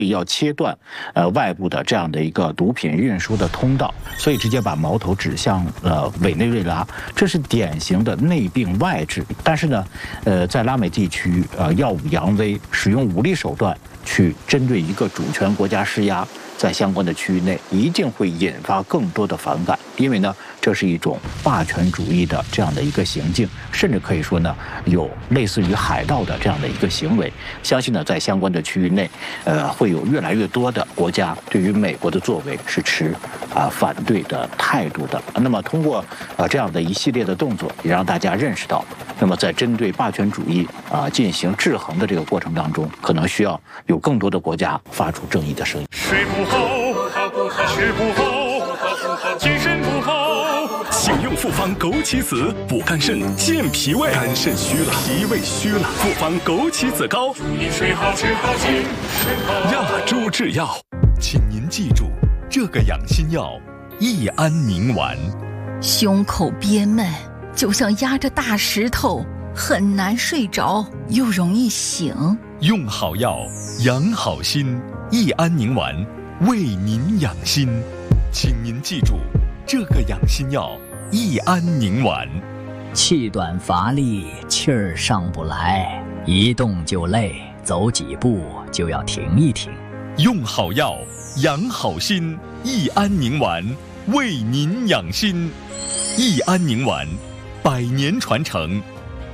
要切断外部的这样的一个毒品运输的通道，所以直接把矛头指向委内瑞拉，这是典型的内病外治。但是呢，在拉美地区耀武扬威，使用武力手段去针对一个主权国家施压，在相关的区域内一定会引发更多的反感，因为呢，这是一种霸权主义的这样的一个行径，甚至可以说呢，有类似于海盗的这样的一个行为。相信呢，在相关的区域内，会有越来越多的国家对于美国的作为是持反对的态度的。那么通过这样的一系列的动作，也让大家认识到，那么在针对霸权主义进行制衡的这个过程当中，可能需要有更多的国家发出正义的声音。 睡不好，吃不好，精神不好。 请用复方枸杞子补肝肾、健脾胃。肝肾虚了，脾胃虚了，复方枸杞子膏。 祝你睡好，吃好，精神好。 亚洲制药，请您记住这个养心药：益安宁丸。 胸口憋闷，就像压着大石头，很难睡着，又容易醒。 用好药，养好心。益安宁丸为您养心，请您记住这个养心药：益安宁丸。 气短乏力，气儿上不来，一动就累，走几步就要停一停。 用好药，养好心。益安宁丸为您养心。益安宁丸100年传承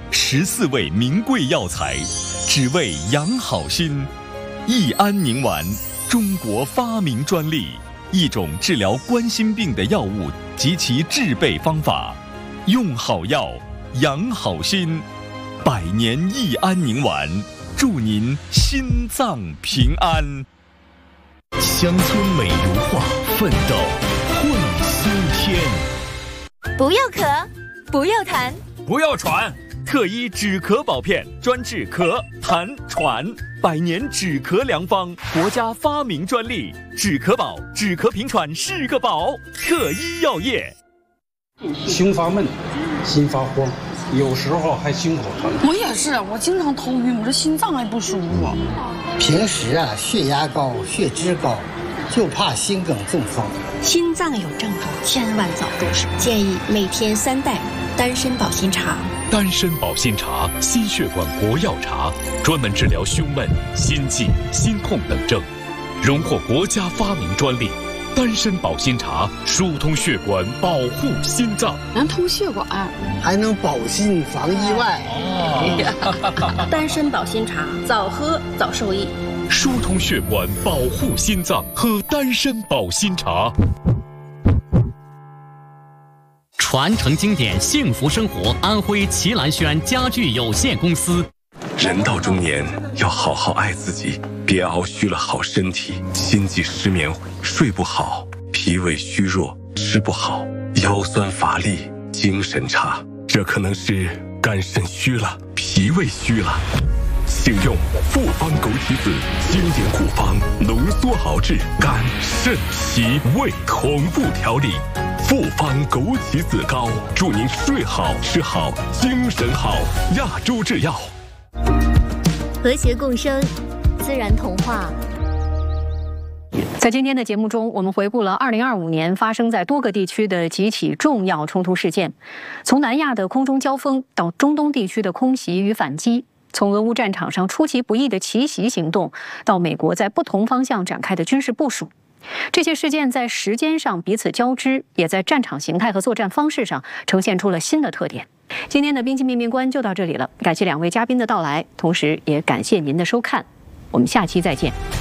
，14味名贵药材，只为养好心。益安宁丸，中国发明专利，一种治疗冠心病的药物及其制备方法。用好药，养好心。100年益安宁丸，祝您心脏平安。乡村美如画，奋斗混新天。 不要咳，不要痰， 不要喘。特医止咳宝片，专治咳、痰、喘，100年止咳良方，国家发明专利。止咳宝，止咳平喘是个宝。特医药业。 胸发闷，心发慌，有时候还心口疼。 我也是，我经常头晕，我这心脏还不舒服。 平时血压高、血脂高，就怕心梗中风。 心脏有症状，千万早入手。建议每天3袋丹参保心茶。 丹参保心茶，心血管国药茶，专门治疗胸闷、心悸、心痛等症，荣获国家发明专利。丹参保心茶疏通血管，保护心脏， 能通血管， 还能保心防意外。 丹参保心茶，早喝早受益。 疏通血管，保护心脏，喝丹参保心茶。 传承经典，幸福生活。安徽祁兰轩家具有限公司。 人到中年，要好好爱自己，别熬虚了好身体。心悸失眠，睡不好，脾胃虚弱，吃不好，腰酸乏力，精神差，这可能是肝肾虚了，脾胃虚了。请用复方枸杞子经典古方浓缩熬制肝肾脾胃同步调理。复方枸杞子膏，祝您睡好吃好精神好。亚洲制药。 和谐共生，自然童话。 在今天的节目中，我们回顾了2025年发生在多个地区的几起重要冲突事件，从南亚的空中交锋到中东地区的空袭与反击，从俄乌战场上出其不意的奇袭行动，到美国在不同方向展开的军事部署。这些事件在时间上彼此交织，也在战场形态和作战方式上呈现出了新的特点。今天的兵器面面观就到这里了，感谢2位嘉宾的到来，同时也感谢您的收看，我们下期再见。